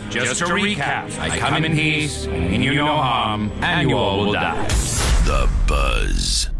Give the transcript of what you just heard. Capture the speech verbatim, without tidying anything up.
Just to recap, I come in peace, and mean you no harm, and you all will die. The Buzz.